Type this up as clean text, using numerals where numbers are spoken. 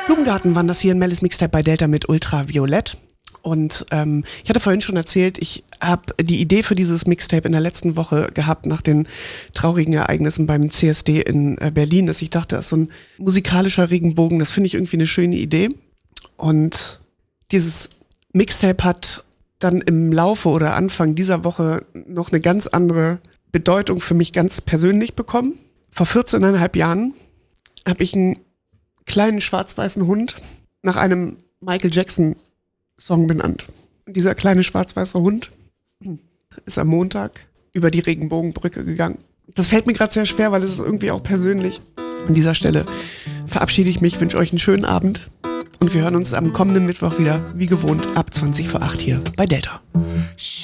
Blumengarten waren das hier in Mellis Mixtape bei Delta mit Ultraviolett. Und ich hatte vorhin schon erzählt, ich habe die Idee für dieses Mixtape in der letzten Woche gehabt, nach den traurigen Ereignissen beim CSD in Berlin, dass ich dachte, das ist so ein musikalischer Regenbogen, das finde ich irgendwie eine schöne Idee. Und dieses Mixtape hat dann im Laufe oder Anfang dieser Woche noch eine ganz andere Bedeutung für mich ganz persönlich bekommen. Vor 14,5 Jahren habe ich einen kleinen schwarz-weißen Hund nach einem Michael Jackson Song benannt. Und dieser kleine schwarz-weiße Hund ist am Montag über die Regenbogenbrücke gegangen. Das fällt mir gerade sehr schwer, weil es ist irgendwie auch persönlich. An dieser Stelle verabschiede ich mich, wünsche euch einen schönen Abend und wir hören uns am kommenden Mittwoch wieder, wie gewohnt, ab 7:50 hier bei Delta.